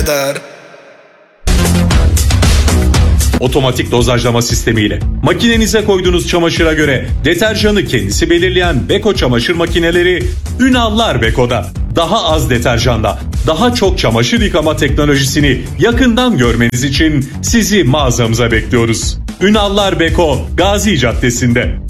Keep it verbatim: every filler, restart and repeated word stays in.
eder. Otomatik dozajlama sistemiyle makinenize koyduğunuz çamaşıra göre deterjanı kendisi belirleyen Beko çamaşır makineleri Ünallar Beko'da. Daha az deterjanda daha çok çamaşır yıkama teknolojisini yakından görmeniz için sizi mağazamıza bekliyoruz. Ünallar Beko, Gazi Caddesi'nde.